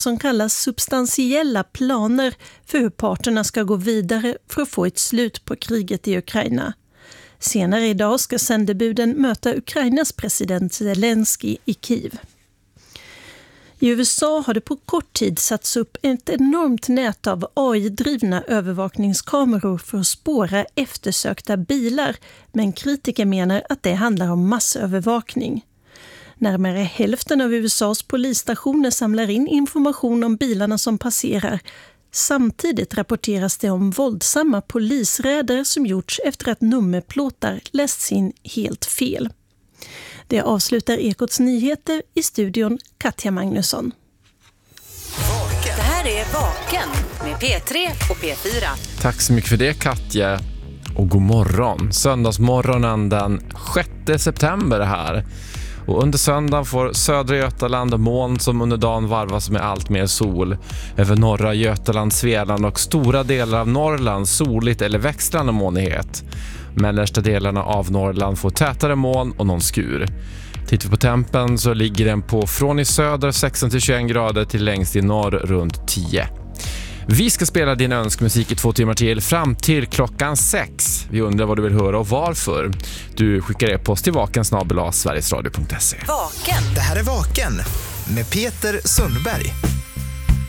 som kallas substantiella planer för hur parterna ska gå vidare för att få ett slut på kriget i Ukraina. Senare idag ska sändebuden möta Ukrainas president Zelensky i Kiev. I USA har det på kort tid satts upp ett enormt nät av AI-drivna övervakningskameror för att spåra eftersökta bilar, men kritiker menar att det handlar om massövervakning. Närmare hälften av USAs polisstationer samlar in information om bilarna som passerar. Samtidigt rapporteras det om våldsamma polisräder som gjorts efter att nummerplåtar lästs in helt fel. Det avslutar Ekots nyheter, i studion Katja Magnusson. Det här är Vaken med P3 och P4. Tack så mycket för det, Katja. Och god morgon. Söndagsmorgonen den 6 september här. Och under söndagen får södra Götaland moln som under dagen varvas med allt mer sol. Över norra Götaland, Svealand och stora delar av Norrland soligt eller växlande molnighet. Mellersta delarna av Norrland får tätare moln och någon skur. Tittar vi på tempen så ligger den på från i söder 16-21 grader till längst i norr runt 10. Vi ska spela din önskmusik i 2 timmar till fram till klockan 6. Vi undrar vad du vill höra och varför. Du skickar e-post till vaken@sverigesradio.se. Vaken. Det här är Vaken med Peter Sundberg.